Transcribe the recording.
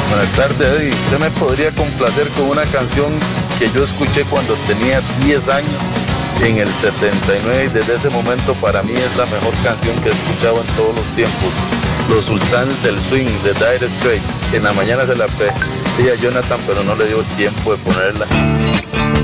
Buenas tardes, Eddie. ¿Usted me podría complacer con una canción que yo escuché cuando tenía 10 años, en el 79, y desde ese momento para mí es la mejor canción que he escuchado en todos los tiempos? Los Sultanes del Swing de Dire Straits. En la mañana se la pedí a Jonathan, pero no le dio tiempo de ponerla.